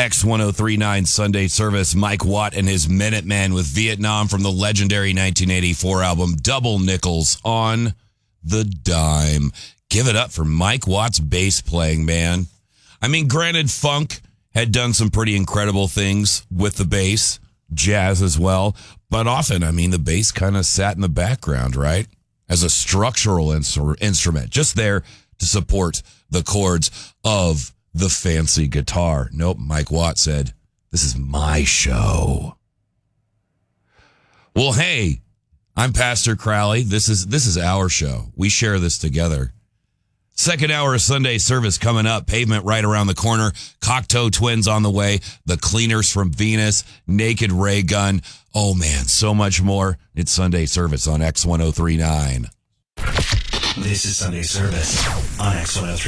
X1039 Sunday service. Mike Watt and his Minutemen with Vietnam from the legendary 1984 album Double Nickels on the Dime. Give it up for Mike Watt's bass playing, man. I mean, granted, funk had done some pretty incredible things with the bass, jazz as well, but often, I mean, the bass kind of sat in the background, right? As a structural instrument, just there to support the chords of the fancy guitar. Nope, Mike Watt said, this is my show. Well, hey, I'm Pastor Crowley. This is our show. We share this together. Second hour of Sunday service coming up. Pavement right around the corner. Cocteau Twins on the way. The Cleaners from Venus. Naked Ray Gun. Oh, man, so much more. It's Sunday service on X1039. This is Sunday service on X1039.